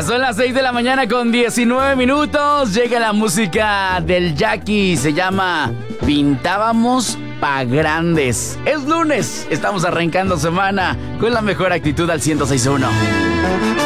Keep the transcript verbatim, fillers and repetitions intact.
Son las seis de la mañana con diecinueve minutos. Llega la música del Jackie. Se llama Pintábamos pa' Grandes. Es lunes. Estamos arrancando semana con la mejor actitud al ciento seis punto uno.